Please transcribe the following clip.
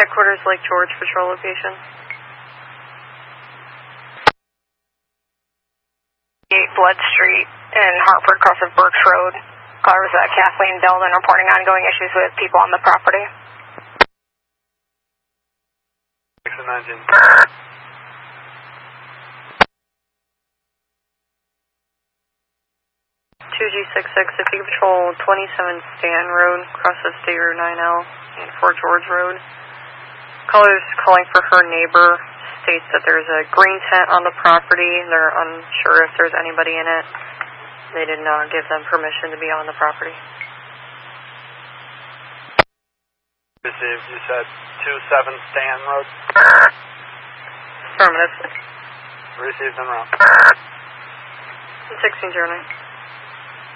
Headquarters Lake George patrol location. 8 Blood Street in Hartford, cross of Burks Road. Callers Kathleen Delvin reporting ongoing issues with people on the property. 2G66, if you could patrol 27 Stan Road, cross of State Route 9L and Fort George Road. Callers calling for her neighbor, states that there's a green tent on the property. They're unsure if there's anybody in it. They did not give them permission to be on the property. Received, you said 27 Stan Road? Affirmative. Received en route. 1609.